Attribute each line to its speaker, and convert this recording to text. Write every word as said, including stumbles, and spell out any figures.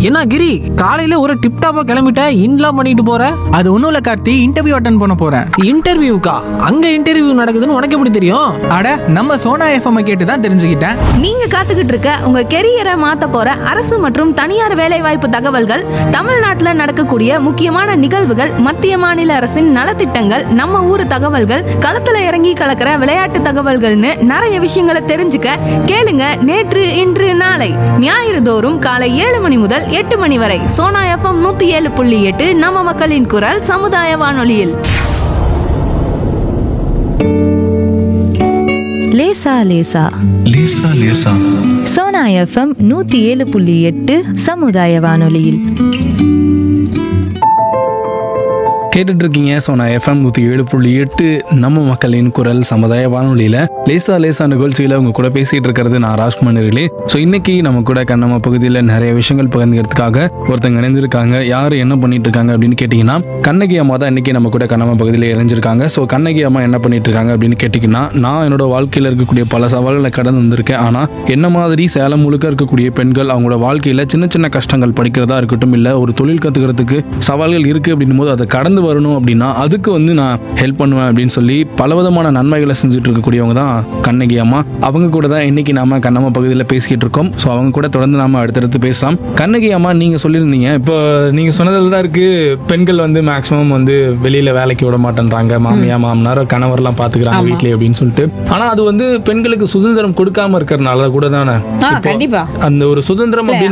Speaker 1: என்ன கிரி, காலையில ஒரு டிப்டாப்பா கிளம்பிட்ட, இன்லாம் பண்ணிட்டு போற?
Speaker 2: அது ஒன்றும் இல்லை கார்த்தி, இன்டர்வியூ அட்டன் பண்ண போகிறேன்.
Speaker 1: இன்டர்வியூக்கா? அங்க இன்டர்வியூ நடக்குதுன்னு உனக்கு எப்படி தெரியும்?
Speaker 2: அட, நம்ம சோனா எஃப்எம் கேட்டு தான் தெரிஞ்சுக்கிட்டேன்.
Speaker 3: நீங்க காத்துக்கிட்டு இருக்க உங்க கெரியரை மாத்த போற அரசு மற்றும் தனியார் வேலைவாய்ப்பு தகவல்கள், தமிழ்நாட்டுல நடக்கக்கூடிய முக்கியமான நிகழ்வுகள், மத்திய மாநில அரசின் நலத்திட்டங்கள், நம்ம ஊர் தகவல்கள், களத்துல இறங்கி கலக்கிற விளையாட்டு தகவல்கள்னு நிறைய விஷயங்களை தெரிஞ்சுக்க கேளுங்க. நேற்று இன்று நாளை ஞாயிறு தோறும் காலை ஏழு மணி முதல் எட்டு மணி வரை சோனா எஃப்எம் நூத்தி ஏழு புள்ளி எட்டு நம்ம மக்களின் குரல் சமுதாய வானொலியில்.
Speaker 4: லேசா லேசா
Speaker 5: லேசா லேசா
Speaker 4: சோனா எஃப்எம் நூத்தி ஏழு புள்ளி எட்டு சமுதாய வானொலியில்.
Speaker 5: கேட்டுட்டு இருக்கீங்க சோனா எஃப்எம் நூற்றி ஏழு புள்ளி எட்டு நம்ம மக்களின் குரல் சமுதாய வானொலியில் லேசா லேசா நிகழ்ச்சியில் உங்க கூட பேசிட்டு இருக்கிறது நான் ராஜ்குமார் நேர்களே. ஸோ இன்னைக்கு நம்ம கூட கண்ணம்மா பகுதியில் நிறைய விஷயங்கள் பகிர்ந்துக்கிறதுக்காக ஒருத்தங்க இணைஞ்சிருக்காங்க. யார் என்ன பண்ணிட்டு இருக்காங்க அப்படின்னு கேட்டிங்கன்னா, கண்ணகி அம்மா தான் இன்னைக்கு நம்ம கூட கண்ணம்மா பகுதியில் இணைஞ்சிருக்காங்க. ஸோ கண்ணகி அம்மா என்ன பண்ணிட்டு இருக்காங்க அப்படின்னு கேட்டிங்கன்னா, நான் என்னோட வாழ்க்கையில் இருக்கக்கூடிய பல சவால்களை கடந்து வந்திருக்கேன். ஆனால் என்ன மாதிரி சேலம் முழுக்க இருக்கக்கூடிய பெண்கள் அவங்களோட வாழ்க்கையில் சின்ன சின்ன கஷ்டங்கள் படிக்கிறதா இருக்கட்டும், இல்லை ஒரு தொழில் கற்றுக்கிறதுக்கு சவால்கள் இருக்குது அப்படின்னும் போது அதை கடந்து வரணும் அப்படின்னா அதுக்கு வந்து நான் ஹெல்ப் பண்ணுவேன் அப்படின்னு சொல்லி பலவிதமான நன்மைகளை செஞ்சுட்டு இருக்கக்கூடியவங்க தான் கண்ணகி அம்மா. அவங்க கூட தான் இன்னைக்கு நாம கண்ணம்மா பகுதியில் பேசிக்கிட்டு இருக்கோம். ஸோ அவங்க கூட தொடர்ந்து நாம அடுத்தடுத்து பேசலாம். கண்ணகி அம்மா, நீங்க சொல்லியிருந்தீங்க, இப்போ நீங்க சொன்னதில் தான் இருக்கு, பெண்கள் வந்து மேக்சிமம் வந்து வெளியில வேலைக்கு விட மாட்டேன்றாங்க, மாமியா மாமனார் கணவர்லாம் பாத்துக்கிறாங்க வீட்லயே அப்படின்னு சொல்லிட்டு. ஆனா அது வந்து பெண்களுக்கு சுதந்திரம் கொடுக்காம இருக்கிறதுனால கூட தானே.
Speaker 6: கண்டிப்பா
Speaker 5: அந்த ஒரு சுதந்திரம் அப்படின்னு